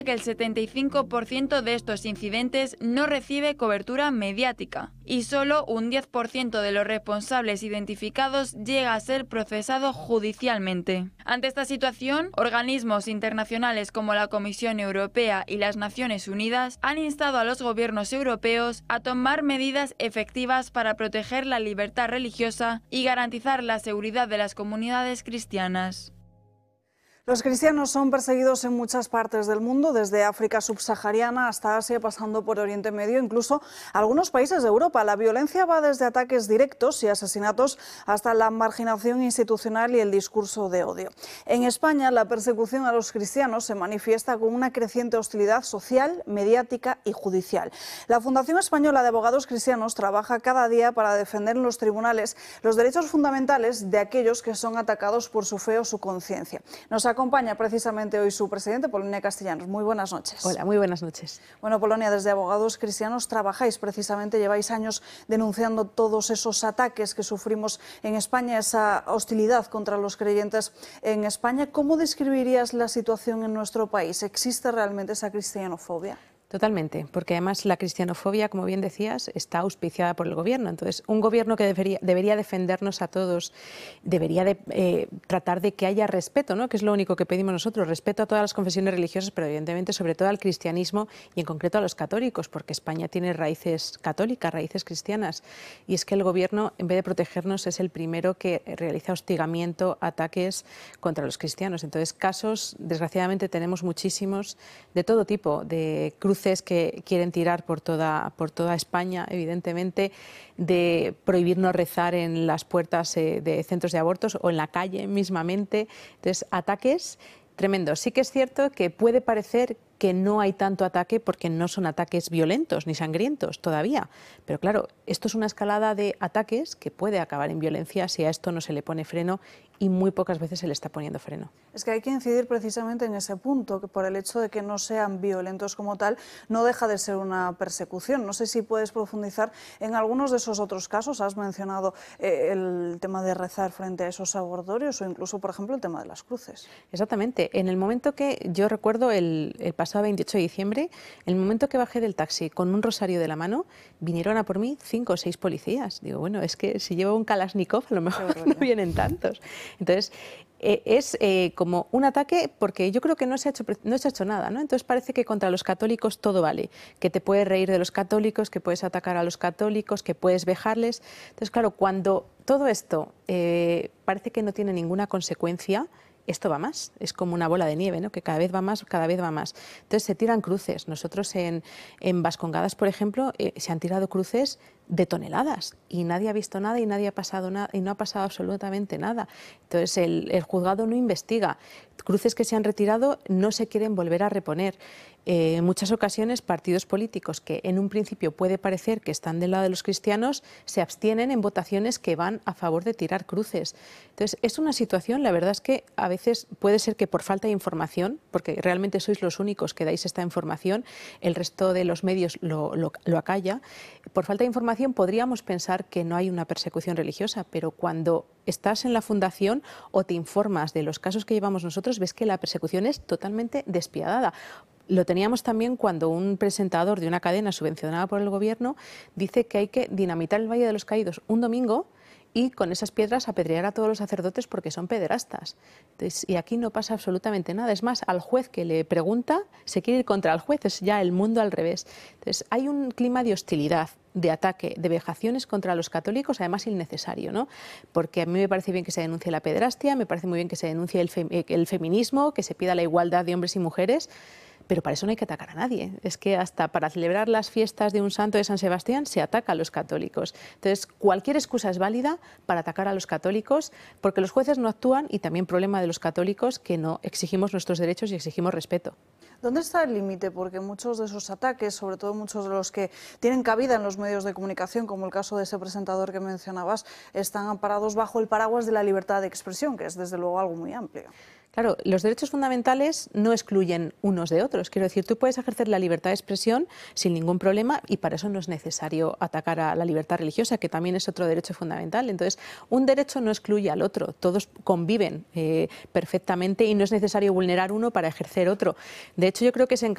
que el 75% de estos incidentes no recibe cobertura mediática y solo un 10% de los responsables identificados llega a ser procesado judicialmente. Ante esta situación, organismos internacionales como la Comisión Europea y las Naciones Unidas han instado a los gobiernos europeos a tomar medidas efectivas para proteger la libertad religiosa y garantizar la seguridad de las comunidades cristianas. Los cristianos son perseguidos en muchas partes del mundo, desde África subsahariana hasta Asia, pasando por Oriente Medio, incluso algunos países de Europa. La violencia va desde ataques directos y asesinatos hasta la marginación institucional y el discurso de odio. En España, la persecución a los cristianos se manifiesta con una creciente hostilidad social, mediática y judicial. La Fundación Española de Abogados Cristianos trabaja cada día para defender en los tribunales los derechos fundamentales de aquellos que son atacados por su fe o su conciencia. Nos acompaña precisamente hoy su presidente, Polonia Castellanos. Muy buenas noches. Hola, muy buenas noches. Bueno, Polonia, desde Abogados Cristianos trabajáis precisamente, lleváis años denunciando todos esos ataques que sufrimos en España, esa hostilidad contra los creyentes en España. ¿Cómo describirías la situación en nuestro país? ¿Existe realmente esa cristianofobia? Totalmente, porque además la cristianofobia, como bien decías, está auspiciada por el gobierno. Entonces, un gobierno que debería defendernos a todos, debería tratar de que haya respeto, ¿no? Que es lo único que pedimos nosotros, respeto a todas las confesiones religiosas, pero evidentemente sobre todo al cristianismo y en concreto a los católicos, porque España tiene raíces católicas, raíces cristianas. Y es que el gobierno, en vez de protegernos, es el primero que realiza hostigamiento, ataques contra los cristianos. Entonces, casos, desgraciadamente, tenemos muchísimos de todo tipo, de cruces que quieren tirar por toda España, evidentemente, de prohibirnos rezar en las puertas de centros de abortos o en la calle mismamente. Entonces, ataques tremendos. Sí que es cierto que puede parecer que no hay tanto ataque porque no son ataques violentos ni sangrientos todavía. Pero claro, esto es una escalada de ataques que puede acabar en violencia si a esto no se le pone freno y muy pocas veces se le está poniendo freno. Es que hay que incidir precisamente en ese punto, que por el hecho de que no sean violentos como tal, no deja de ser una persecución. No sé si puedes profundizar en algunos de esos otros casos. Has mencionado el tema de rezar frente a esos abortorios o incluso, por ejemplo, el tema de las cruces. Exactamente. En el momento que yo recuerdo el pasado 28 de diciembre, en el momento que bajé del taxi con un rosario de la mano, vinieron a por mí 5 o 6 policías. Digo, bueno, es que si llevo un Kalashnikov a lo mejor no vienen tantos. Entonces, es como un ataque porque yo creo que no se ha hecho nada, ¿no? Entonces parece que contra los católicos todo vale, que te puedes reír de los católicos, que puedes atacar a los católicos, que puedes vejarles. Entonces, claro, cuando todo esto parece que no tiene ninguna consecuencia, esto va más, es como una bola de nieve, ¿no? Que cada vez va más, cada vez va más. Entonces se tiran cruces. Nosotros en Vascongadas, por ejemplo, se han tirado cruces de toneladas y nadie ha visto nada y nadie ha pasado nada y no ha pasado absolutamente nada. Entonces el juzgado no investiga. Cruces que se han retirado no se quieren volver a reponer. En muchas ocasiones partidos políticos que en un principio puede parecer que están del lado de los cristianos se abstienen en votaciones que van a favor de tirar cruces. Entonces es una situación, la verdad es que a veces puede ser que por falta de información, porque realmente sois los únicos que dais esta información, el resto de los medios lo acalla, por falta de información podríamos pensar que no hay una persecución religiosa, pero cuando estás en la fundación o te informas de los casos que llevamos nosotros, ves que la persecución es totalmente despiadada. Lo teníamos también cuando un presentador de una cadena subvencionada por el gobierno dice que hay que dinamitar el Valle de los Caídos un domingo y con esas piedras apedrear a todos los sacerdotes porque son pederastas. Entonces, y aquí no pasa absolutamente nada. Es más, al juez que le pregunta se quiere ir contra el juez, es ya el mundo al revés. Entonces, hay un clima de hostilidad, de ataque, de vejaciones contra los católicos, además innecesario, ¿no? Porque a mí me parece bien que se denuncie la pederastia, me parece muy bien que se denuncie el feminismo, que se pida la igualdad de hombres y mujeres, pero para eso no hay que atacar a nadie. Es que hasta para celebrar las fiestas de un santo de San Sebastián se ataca a los católicos. Entonces, cualquier excusa es válida para atacar a los católicos, porque los jueces no actúan y también problema de los católicos que no exigimos nuestros derechos y exigimos respeto. ¿Dónde está el límite? Porque muchos de esos ataques, sobre todo muchos de los que tienen cabida en los medios de comunicación, como el caso de ese presentador que mencionabas, están amparados bajo el paraguas de la libertad de expresión, que es desde luego algo muy amplio. Claro, los derechos fundamentales no excluyen unos de otros. Quiero decir, tú puedes ejercer la libertad de expresión sin ningún problema y para eso no es necesario atacar a la libertad religiosa, que también es otro derecho fundamental. Entonces, un derecho no excluye al otro, todos conviven perfectamente y no es necesario vulnerar uno para ejercer otro. De hecho, yo creo que